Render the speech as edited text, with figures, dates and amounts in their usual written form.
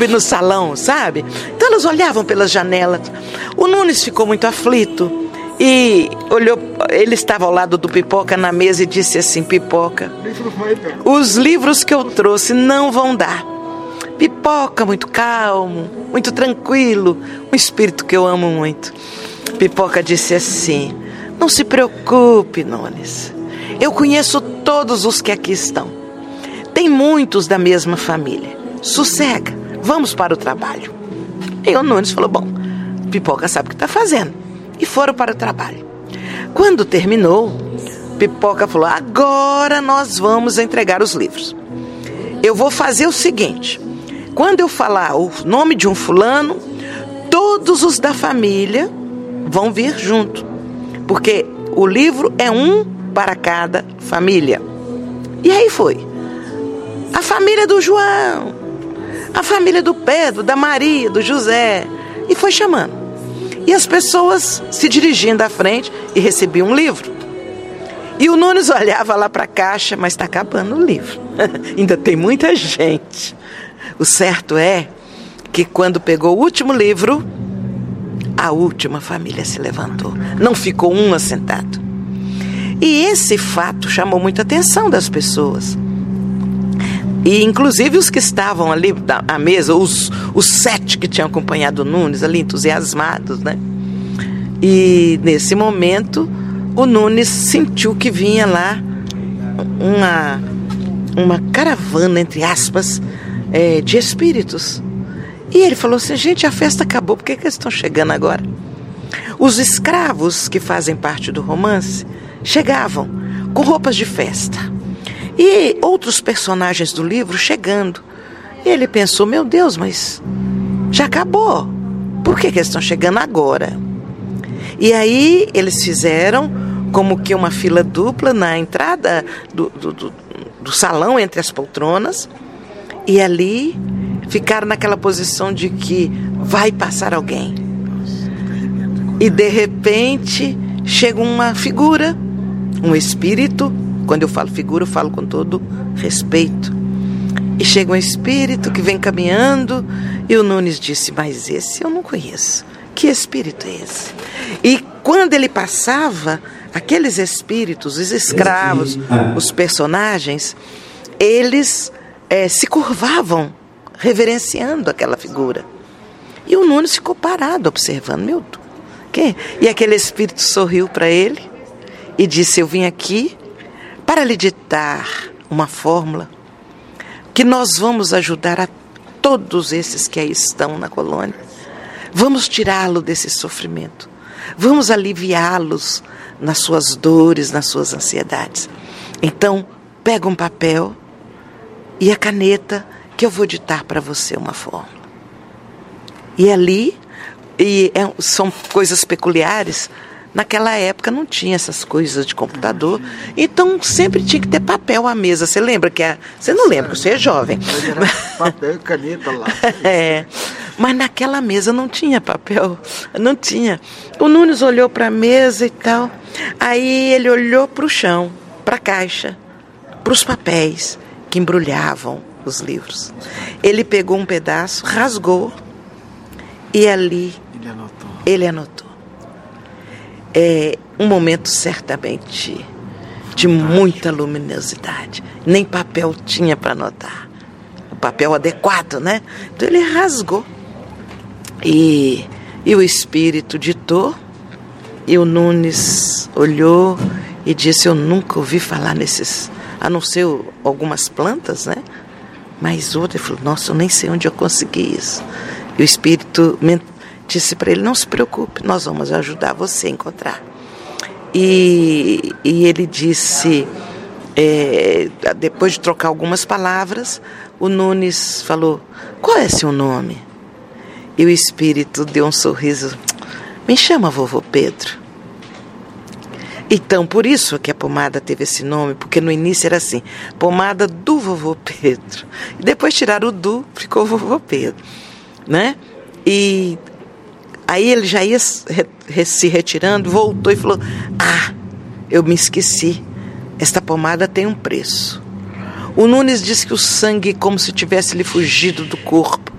no salão, sabe? Então elas olhavam pelas janelas. O Nunes ficou muito aflito e olhou, ele estava ao lado do Pipoca na mesa e disse assim: Pipoca, os livros que eu trouxe não vão dar. Pipoca, muito calmo, muito tranquilo, um espírito que eu amo muito. Pipoca disse assim: não se preocupe, Nunes, eu conheço todos os que aqui estão. Tem muitos da mesma família. Sossega, vamos para o trabalho. E o Nunes falou: bom, Pipoca sabe o que está fazendo. E foram para o trabalho. Quando terminou, Pipoca falou: agora nós vamos entregar os livros. Eu vou fazer o seguinte: quando eu falar o nome de um fulano, todos os da família vão vir junto, porque o livro é um para cada família. E aí foi a família do João, a família do Pedro, da Maria, do José, e foi chamando. E as pessoas se dirigindo à frente e recebiam um livro. E o Nunes olhava lá para a caixa: mas está acabando o livro. Ainda tem muita gente. O certo é que quando pegou o último livro, a última família se levantou. Não ficou um assentado. E esse fato chamou muita atenção das pessoas. E inclusive os que estavam ali à mesa, os 7 que tinham acompanhado o Nunes ali, entusiasmados, né? E nesse momento o Nunes sentiu que vinha lá uma caravana, entre aspas, de espíritos. E ele falou assim: gente, a festa acabou, por que eles estão chegando agora? Os escravos que fazem parte do romance chegavam com roupas de festa. E outros personagens do livro chegando. E ele pensou: meu Deus, mas já acabou. Por que eles estão chegando agora? E aí eles fizeram como que uma fila dupla na entrada do salão, entre as poltronas. E ali ficaram naquela posição de que vai passar alguém. E de repente chega uma figura, um espírito. Quando eu falo figura, eu falo com todo respeito. E chega um espírito que vem caminhando. E o Nunes disse: mas esse eu não conheço. Que espírito é esse? E quando ele passava, aqueles espíritos, os escravos, os personagens, eles se curvavam, reverenciando aquela figura. E o Nunes ficou parado, observando. Meu Deus, quem? E aquele espírito sorriu para ele e disse: eu vim aqui para lhe ditar uma fórmula que nós vamos ajudar a todos esses que aí estão na colônia. Vamos tirá-lo desse sofrimento. Vamos aliviá-los nas suas dores, nas suas ansiedades. Então, pega um papel e a caneta que eu vou ditar para você uma fórmula. E ali, são coisas peculiares. Naquela época não tinha essas coisas de computador, então sempre tinha que ter papel à mesa. Você lembra que você não lembra, você é jovem. Papel e caneta lá. Mas naquela mesa não tinha papel, não tinha. O Nunes olhou para a mesa e tal, aí ele olhou para o chão, para a caixa, para os papéis que embrulhavam os livros. Ele pegou um pedaço, rasgou e ali ele anotou. É um momento certamente de muita luminosidade. Nem papel tinha para anotar. O papel adequado, né? Então ele rasgou. E o espírito ditou. E o Nunes olhou e disse: eu nunca ouvi falar nesses, a não ser algumas plantas, né? Mas outro, ele falou: nossa, eu nem sei onde eu consegui isso. E o espírito disse para ele: não se preocupe, nós vamos ajudar você a encontrar. E ele disse, depois de trocar algumas palavras, o Nunes falou: qual é seu nome? E o espírito deu um sorriso: me chama vovô Pedro. Então, por isso que a pomada teve esse nome, porque no início era assim: pomada do vovô Pedro. E depois tiraram o do, ficou vovô Pedro, né? E aí ele já ia se retirando, voltou e falou: eu me esqueci, esta pomada tem um preço. O Nunes disse que o sangue como se tivesse lhe fugido do corpo.